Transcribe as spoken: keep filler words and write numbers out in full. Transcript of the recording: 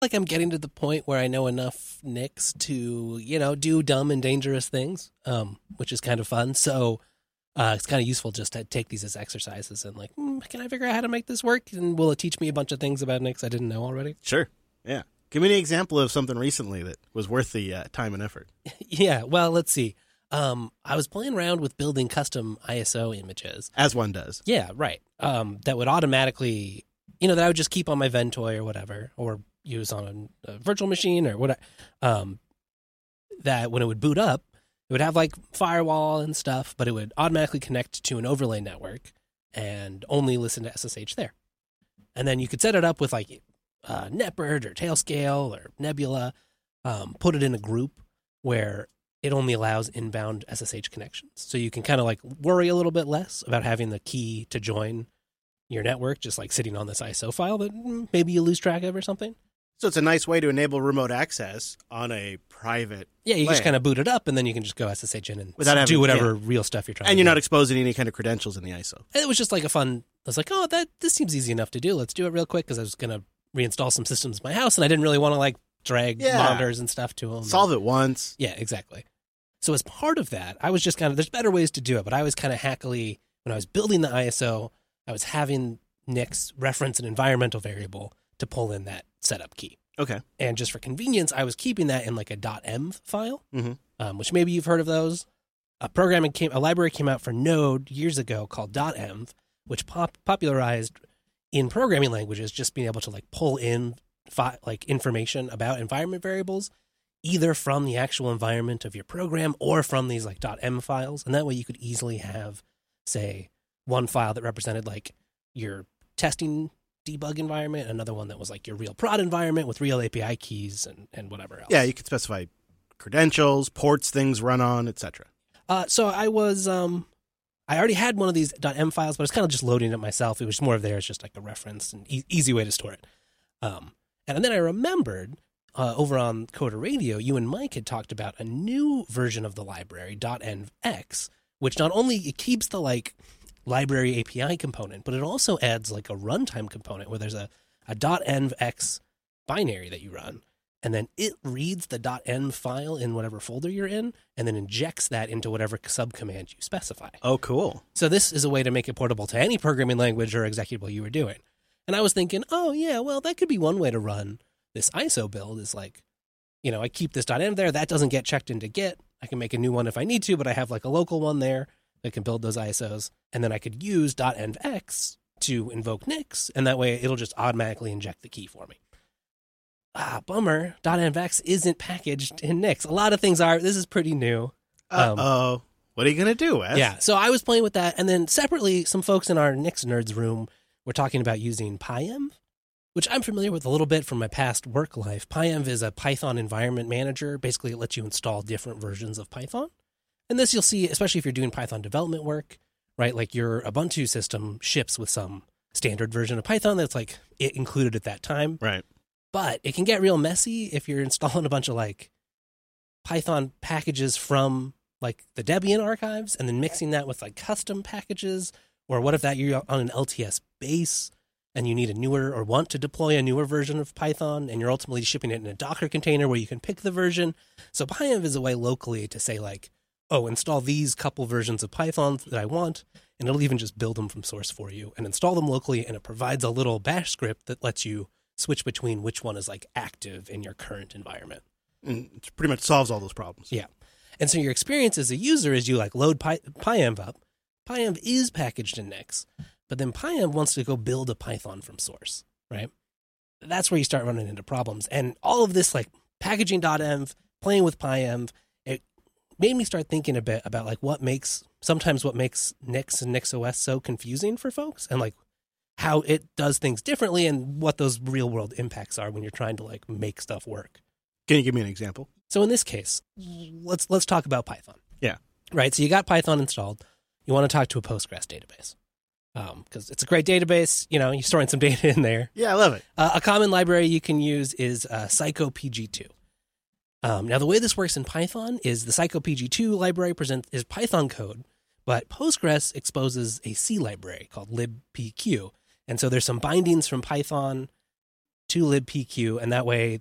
like I'm getting to the point where I know enough Nix to, you know, do dumb and dangerous things, um, which is kind of fun. So uh, it's kind of useful just to take these as exercises and like, mm, can I figure out how to make this work? And will it teach me a bunch of things about Nix I didn't know already? Sure. Yeah. Give me an example of something recently that was worth the uh, time and effort. Yeah. Well, let's see. Um, I was playing around with building custom I S O images. As one does. Yeah, right. Um, that would automatically, you know, that I would just keep on my Ventoy or whatever, or use on a, a virtual machine or whatever. Um, that when it would boot up, it would have like firewall and stuff, but it would automatically connect to an overlay network and only listen to S S H there. And then you could set it up with like uh, Netbird or Tailscale or Nebula, um, put it in a group where it only allows inbound S S H connections. So you can kind of like worry a little bit less about having the key to join your network, just like sitting on this I S O file that maybe you lose track of or something. So it's a nice way to enable remote access on a private Yeah, you layer. just kind of boot it up and then you can just go S S H in and Without having- do whatever yeah. real stuff you're trying And to you're do. not exposing any kind of credentials in the I S O. And it was just like a fun, I was like, oh, that this seems easy enough to do. Let's do it real quick because I was going to reinstall some systems in my house and I didn't really want to like drag Yeah. monitors and stuff to them. Solve it once. Yeah, exactly. So as part of that, I was just kind of, there's better ways to do it, but I was kind of hackily, when I was building the I S O, I was having Nix reference an environmental variable to pull in that setup key. Okay. And just for convenience, I was keeping that in like a .env file, Mm-hmm. um, which maybe you've heard of those. A programming came, a library came out for Node years ago called .env, which pop, popularized in programming languages just being able to like pull in fi- like information about environment variables, either from the actual environment of your program or from these like .m files. And that way you could easily have, say, one file that represented like your testing debug environment, another one that was like your real prod environment with real A P I keys and, and whatever else. Yeah, you could specify credentials, ports things run on, et cetera. Uh, so I was, um, I already had one of these .m files, but I was kind of just loading it myself. It was more of there as just like a reference and e- easy way to store it. Um, and then I remembered uh, over on Coder Radio, you and Mike had talked about a new version of the library, .envx, which not only it keeps the like library A P I component, but it also adds like a runtime component where there's a, a .envx binary that you run. And then it reads the .env file in whatever folder you're in, and then injects that into whatever subcommand you specify. Oh, cool. So this is a way to make it portable to any programming language or executable you were doing. And I was thinking, oh, yeah, well, that could be one way to run this I S O build is like, you know, I keep this .env there. That doesn't get checked into Git. I can make a new one if I need to, but I have like a local one there that can build those I S Os. And then I could use .envx to invoke Nix, and that way it'll just automatically inject the key for me. Ah, bummer. .envx isn't packaged in Nix. A lot of things are. This is pretty new. Um, Uh-oh. What are you going to do, Wes? Yeah, so I was playing with that, and then separately, some folks in our Nix Nerds room were talking about using PyEnv, which I'm familiar with a little bit from my past work life. PyEnv is a Python environment manager. Basically, it lets you install different versions of Python. And this you'll see, especially if you're doing Python development work, right? Like your Ubuntu system ships with some standard version of Python that's like it included at that time. Right. But it can get real messy if you're installing a bunch of like Python packages from like the Debian archives and then mixing that with like custom packages. Or what if that you're on an L T S base and you need a newer or want to deploy a newer version of Python and you're ultimately shipping it in a Docker container where you can pick the version. So PyEnv is a way locally to say like, oh, install these couple versions of Python that I want, and it'll even just build them from source for you and install them locally, and it provides a little bash script that lets you switch between which one is like active in your current environment. And it pretty much solves all those problems. Yeah. And so your experience as a user is you like load Py- PyEnv up. PyEnv is packaged in Nix, but then PyEnv wants to go build a Python from source, right? That's where you start running into problems. And all of this like packaging.env, playing with PyEnv, it made me start thinking a bit about like what makes, sometimes what makes Nix and NixOS so confusing for folks, and like how it does things differently and what those real world impacts are when you're trying to like make stuff work. Can you give me an example? So in this case, let's let's talk about Python. Yeah. Right. So you got Python installed. You want to talk to a Postgres database because um, it's a great database. You know, you're storing some data in there. Yeah, I love it. Uh, a common library you can use is uh, Psycho P G two. Um, now, the way this works in Python is the Psycho P G two library presents is Python code, but Postgres exposes a C library called libpq. And so there's some bindings from Python to libpq, and that way